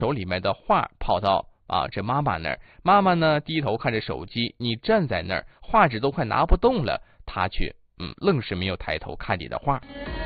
手里面的画跑到这妈妈那儿，妈妈呢低头看着手机，你站在那儿，画纸都快拿不动了，她却愣是没有抬头看你的画。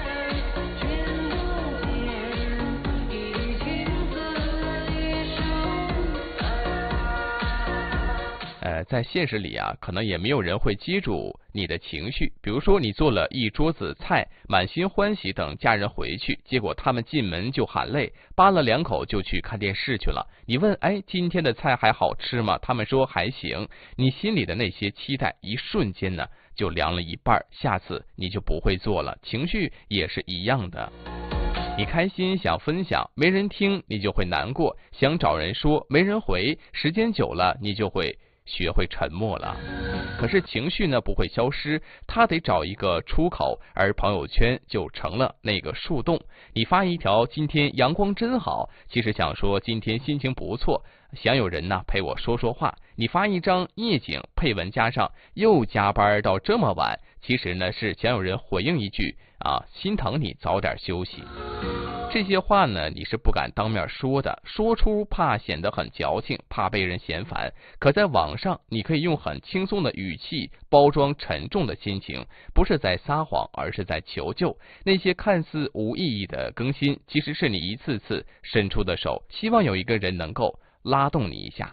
在现实里可能也没有人会接住你的情绪。比如说，你做了一桌子菜，满心欢喜等家人回去，结果他们进门就喊累，扒了2口就去看电视去了。你问，今天的菜还好吃吗？他们说还行。你心里的那些期待，一瞬间呢就凉了一半，下次你就不会做了。情绪也是一样的。你开心想分享，没人听，你就会难过；想找人说，没人回，时间久了，你就会学会沉默了。可是情绪呢不会消失，它得找一个出口，而朋友圈就成了那个树洞。你发一条今天阳光真好，其实想说今天心情不错，想有人呢陪我说说话。你发一张夜景，配文加上又加班到这么晚，其实呢是想有人回应一句心疼你早点休息。这些话呢你是不敢当面说的，说出怕显得很矫情，怕被人嫌烦。可在网上你可以用很轻松的语气包装沉重的心情，不是在撒谎，而是在求救。那些看似无意义的更新，其实是你一次次伸出的手，希望有一个人能够拉动你一下。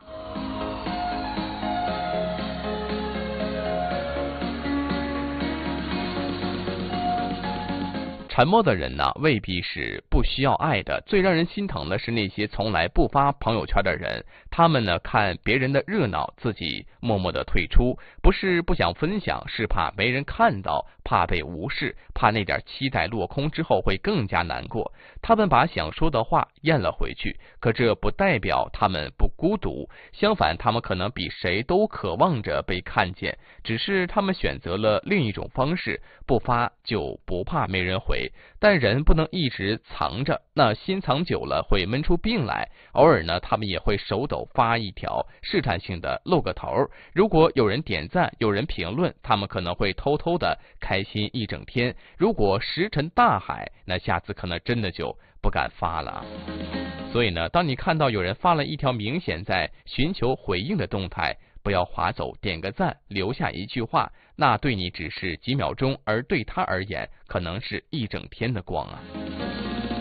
沉默的人呢，未必是不需要爱的。最让人心疼的是那些从来不发朋友圈的人，他们呢看别人的热闹，自己默默的退出，不是不想分享，是怕没人看到，怕被无视，怕那点期待落空之后会更加难过。他们把想说的话咽了回去，可这不代表他们不孤独，相反，他们可能比谁都渴望着被看见，只是他们选择了另一种方式，不发就不怕没人回。但人不能一直藏着，那心藏久了会闷出病来。偶尔呢，他们也会手抖发一条，试探性的露个头。如果有人点赞，有人评论，他们可能会偷偷的开心一整天。如果石沉大海，那下次可能真的就不敢发了。所以呢，当你看到有人发了一条明显在寻求回应的动态，不要划走，点个赞，留下一句话，那对你只是几秒钟，而对他而言可能是一整天的光啊。